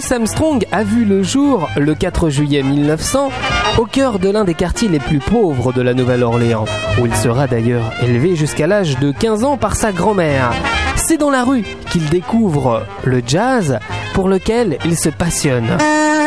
Louis Armstrong a vu le jour le 4 juillet 1900 au cœur de l'un des quartiers les plus pauvres de la Nouvelle-Orléans, où il sera d'ailleurs élevé jusqu'à l'âge de 15 ans par sa grand-mère. C'est dans la rue qu'il découvre le jazz, pour lequel il se passionne.